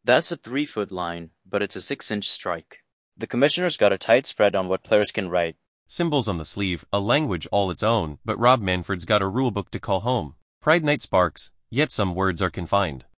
That's a 3-foot line, but it's a 6-inch strike. The commissioner's got a tight spread on what players can write. Symbols on the sleeve, a language all its own, but Rob Manfred's got a rulebook to call home. Pride night sparks, yet some words are confined.